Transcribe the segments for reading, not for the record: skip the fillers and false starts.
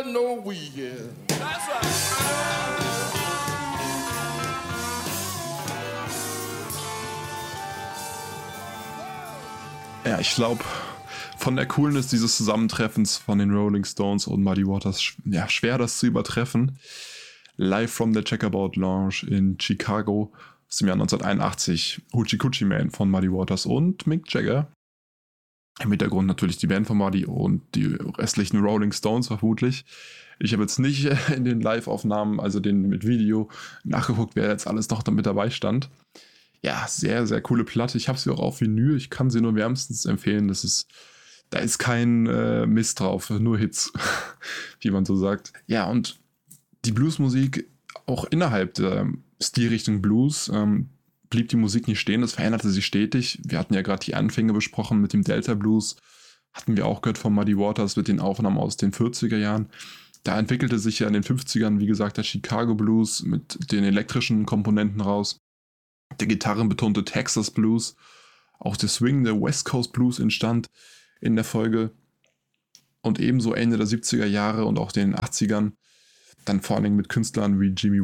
got no weekend. That's right. Ja, ich glaube, von der Coolness dieses Zusammentreffens von den Rolling Stones und Muddy Waters, ja, schwer das zu übertreffen. Live from the Checkerboard Lounge in Chicago aus dem Jahr 1981. Hoochie Coochie Man von Muddy Waters und Mick Jagger. Im Hintergrund natürlich die Band von Muddy und die restlichen Rolling Stones vermutlich. Ich habe jetzt nicht in den Live-Aufnahmen, also den mit Video, nachgeguckt, wer jetzt alles noch damit dabei stand. Ja, sehr, sehr coole Platte. Ich habe sie auch auf Vinyl. Ich kann sie nur wärmstens empfehlen. Da ist kein Mist drauf, nur Hits, wie man so sagt. Ja, und die Bluesmusik, auch innerhalb der Stilrichtung Blues, blieb die Musik nicht stehen. Das veränderte sich stetig. Wir hatten ja gerade die Anfänge besprochen mit dem Delta Blues. Hatten wir auch gehört von Muddy Waters mit den Aufnahmen aus den 40er Jahren. Da entwickelte sich ja in den 50ern, wie gesagt, der Chicago Blues mit den elektrischen Komponenten raus. Der gitarrenbetonte Texas Blues, auch der Swing, der West Coast Blues entstand in der Folge und ebenso Ende der 70er Jahre und auch den 80ern, dann vor allem mit Künstlern wie Jimmy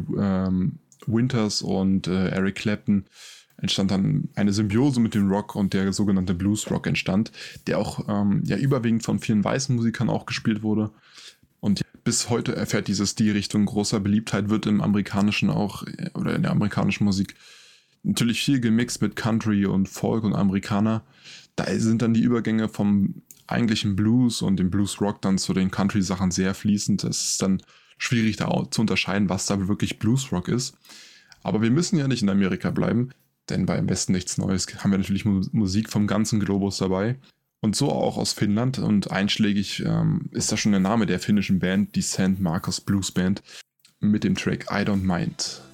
Winters und Eric Clapton entstand dann eine Symbiose mit dem Rock und der sogenannte Blues Rock entstand, der auch überwiegend von vielen weißen Musikern auch gespielt wurde. Und bis heute erfährt diese Stilrichtung großer Beliebtheit, wird im amerikanischen auch oder in der amerikanischen Musik natürlich viel gemixt mit Country und Folk und Amerikaner. Da sind dann die Übergänge vom eigentlichen Blues und dem Blues Rock dann zu den Country-Sachen sehr fließend. Es ist dann schwierig da zu unterscheiden, was da wirklich Blues Rock ist. Aber wir müssen ja nicht in Amerika bleiben, denn bei Am besten nichts Neues haben wir natürlich Musik vom ganzen Globus dabei. Und so auch aus Finnland. Und einschlägig ist da schon der Name der finnischen Band, die St. Marcus Blues Band, mit dem Track I Don't Mind.